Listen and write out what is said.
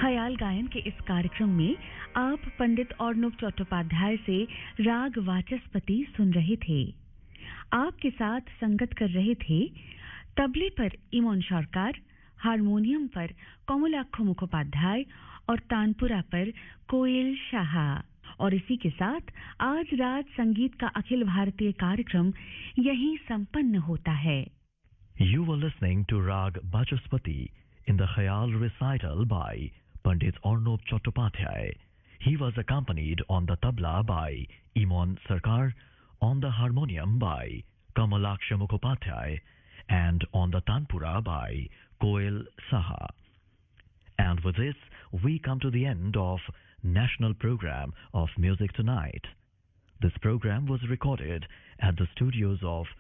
ख्याल गायन के इस कार्यक्रम में आप पंडित अर्णव चट्टोपाध्याय से राग वाचस्पति सुन रहे थे। आपके साथ संगत कर रहे थे तबले पर इमोन सरकार, हारमोनियम पर कमलाक्ष मुखोपाध्याय और तानपुरा पर कोयल शाह। और इसी के साथ आज रात संगीत का अखिल भारतीय कार्यक्रम यहीं संपन्न होता है। You were listening to Rag Vachaspati in the Khayal recital by Pandit Arnob Chattopadhyay. He was accompanied on the tabla by Imon Sarkar, on the harmonium by Kamalaksha Mukhopadhyay, and on the tanpura by Koel Saha. And with this, we come to the end of National Program of Music Tonight. This program was recorded at the studios of